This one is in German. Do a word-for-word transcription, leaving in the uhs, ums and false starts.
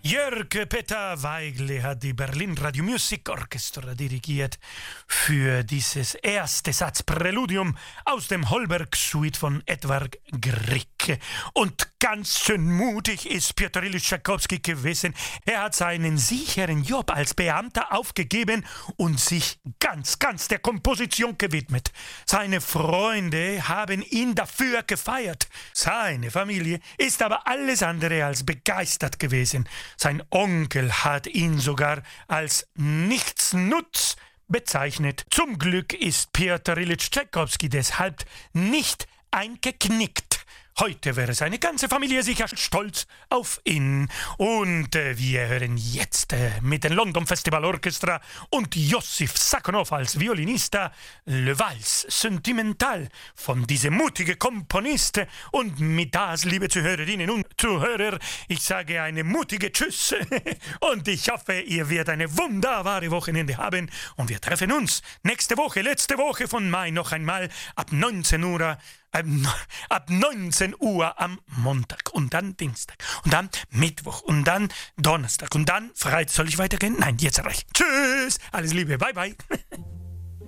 Jörg Peter Weigl hat die Berlin Radio Music Orchestra dirigiert für dieses erste Satzpräludium aus dem Holberg-Suite von Edvard Grieg. Und ganz schön mutig ist Pjotr Ilyitsch Tschaikowski gewesen. Er hat seinen sicheren Job als Beamter aufgegeben und sich ganz, ganz der Komposition gewidmet. Seine Freunde haben ihn dafür gefeiert. Seine Familie ist aber alles andere als begeistert gewesen. Sein Onkel hat ihn sogar als Nichtsnutz bezeichnet. Zum Glück ist Pjotr Ilyitsch Tschaikowski deshalb nicht eingeknickt. Heute wäre seine ganze Familie sicher stolz auf ihn. Und äh, wir hören jetzt äh, mit dem London Festival Orchestra und Josif Sakonow als Violinista Le Vals Sentimental von diesem mutigen Komponist. Und mit das, liebe Zuhörerinnen und Zuhörer, ich sage eine mutige Tschüss. Und ich hoffe, ihr werdet eine wunderbare Wochenende haben. Und wir treffen uns nächste Woche, letzte Woche von Mai noch einmal ab neunzehn Uhr. Ab neunzehn Uhr am Montag und dann Dienstag und dann Mittwoch und dann Donnerstag und dann Freitag. Soll ich weitergehen? Nein, jetzt reicht. Tschüss, alles Liebe, bye bye.